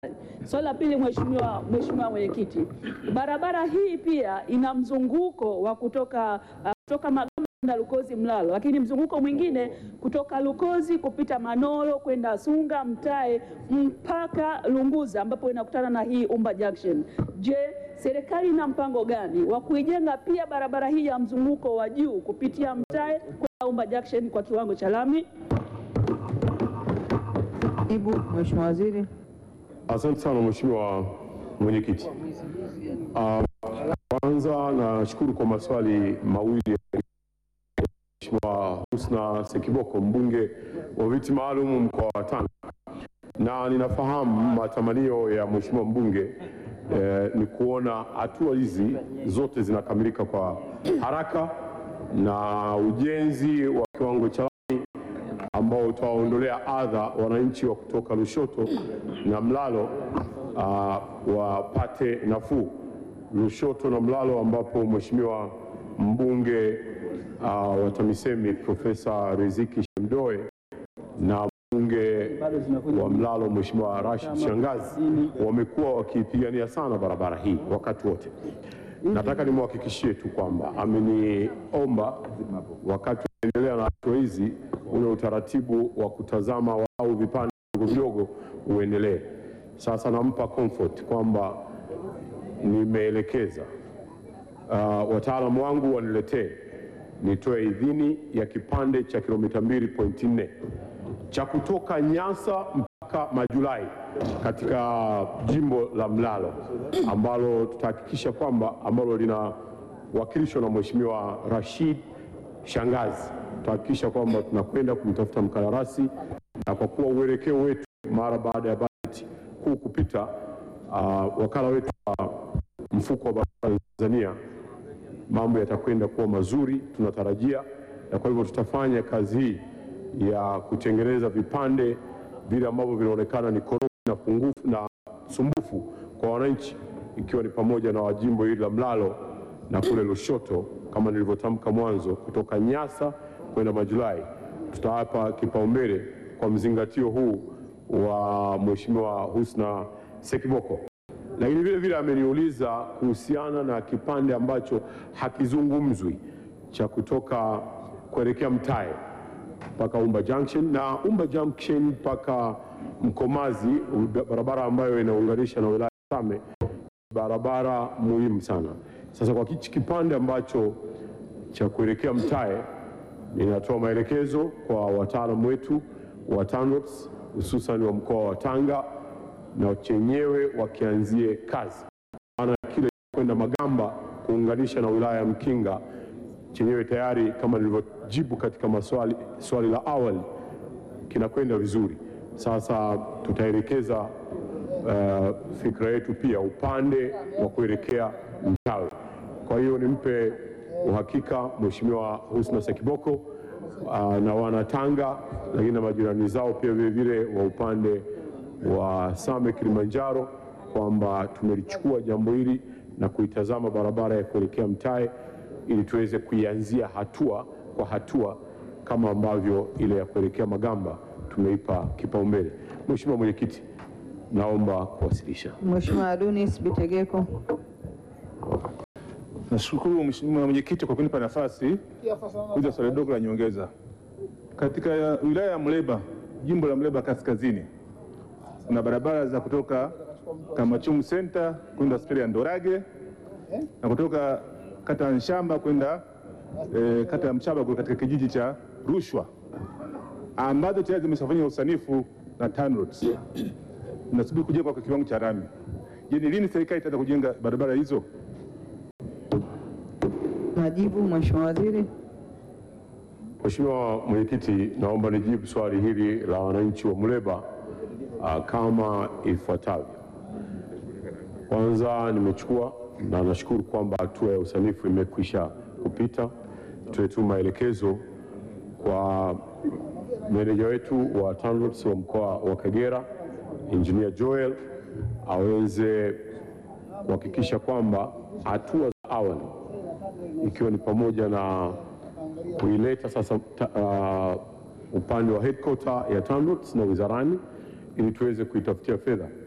Swali la pili, Mheshimiwa Mwenyekiti, barabara hii pia ina mzunguko wa kutoka Magamba kwenda Lukozi Mlalo, lakini mzunguko mwingine kutoka Lukozi kupita Manolo kwenda Sunga Mtae mpaka Lunguza ambapo inakutana na hii Umba Junction. Je, serikali ina mpango gani wa kuijenga pia barabara hii ya mzunguko wa juu kupitia Mtae kwenda Umba Junction kwa kiwango cha lami? Mheshimiwa Waziri. Asante sana Mheshimiwa Mwenyekiti. Kwanza nashukuru kwa maswali mawili ya Mheshimiwa Husna Sekiboko, mbunge wa viti maalum mkoa wa Tanga, na ninafahamu matamanio ya Mheshimiwa mbunge ni kuona hatua hizi zote zinakamilika kwa haraka na ujenzi wa kiwango cha lami ambao utawaondolea adha wananchi wa kutoka Lushoto na Mlalo wapate nafuu. Lushoto na Mlalo ambapo Mheshimiwa mbunge wa TAMISEMI Profesa Riziki Shemdoe na mbunge wa Mlalo Mheshimiwa Rashid Shangazi wamekuwa wakipigania sana barabara hii wakati wote. Nataka nimhakikishie tu kwamba ameniomba wakati tunaendelea na hatua hizi ule utaratibu wa kutazama au vipande vidogo uendelee. Sasa nampa comfort kwamba nimeelekeza wataalamu wangu waniletee nitoe idhini ya kipande cha kilomita 2.4 cha kutoka Nyasa mpaka Majulai katika jimbo la Mlalo ambalo tutahakikisha kwamba ambalo linawakilishwa na Mheshimiwa Rashid Shangazi. Tutahakikisha kwamba tunakwenda kumtafuta mkandarasi, na kwa kuwa uelekeo wetu mara baada ya bajeti kuu kupita, wakala wetu wa mfuko wa barabara Tanzania, mambo yatakwenda kuwa mazuri tunatarajia, na kwa hivyo tutafanya kazi hii ya kutengeneza vipande vile ambavyo vinaonekana ni korofi na pungufu na sumbufu kwa wananchi, ikiwa ni pamoja na wajimbo hili la Mlalo na kule Lushoto kama nilivyotamka mwanzo, kutoka Nyasa kwenda Majulai. Tutawapa kipaumbele kwa mzingatio huu wa Mheshimiwa Husna Sekiboko. Lakini vile vile ameniuliza kuhusiana na kipande ambacho hakizungumzwi cha kutoka kuelekea Mtae mpaka Umba Junction na Umba Junction mpaka Mkomazi, barabara ambayo inaunganisha na wilaya ya Same, barabara muhimu sana. Sasa kwa kipande ambacho cha kuelekea Mtae, ninatoa maelekezo kwa wataalamu wetu wa TANROADS hususan wa mkoa wa Tanga na chenyewe wakianzie kazi, maana kile kwenda Magamba kuunganisha na wilaya ya Mkinga chenyewe tayari kama nilivyojibu katika swali la awali kinakwenda vizuri. Sasa tutaelekeza fikra yetu pia upande wa kuelekea Mtawe. Kwa hiyo nimpe uhakika Mheshimiwa Husna Sekiboko na wana Tanga, lakini na majirani zao pia vile vile wa upande wa Same Kilimanjaro, kwamba tumelichukua jambo hili na kuitazama barabara ya kuelekea Mtae ili tuweze kuianzia hatua kwa hatua kama ambavyo ile ya kuelekea Magamba tumeipa kipaumbele. Mheshimiwa Mwenyekiti, naomba kuwasilisha. Mheshimiwa Adonis Bitegeko. Nashukuru Mheshimiwa Mwenyekiti kwa kunipa nafasi kuuliza swali dogo la nyongeza. Katika wilaya ya Muleba, jimbo la Muleba Kaskazini, kuna barabara za kutoka Kamachumu Center kwenda hospitali ya Ndorage na kutoka kata ya Nshamba kwenda kata ya Mchaba katika kijiji cha Rushwa, ambazo tayari zimeshafanywa usanifu na TANROADS. Nasubiri kujengwa kwa kiwango cha lami. Je, ni lini serikali itaanza kujenga barabara hizo? Majibu, Mheshimiwa Waziri. Mheshimiwa Mwenyekiti, naomba nijibu swali hili la wananchi wa Muleba kama ifuatavyo. Kwanza, nimechukua na nashukuru kwamba hatua ya usanifu imekwisha kupita. Tuwe tu maelekezo kwa meneja wetu wa TANROADS wa mkoa wa Kagera, Engineer Joel, aweze kuhakikisha kwamba hatua za awali ikiwa ni pamoja na kuileta sasa upande wa headquarter ya TANROADS na wizarani ili tuweze kuitafutia fedha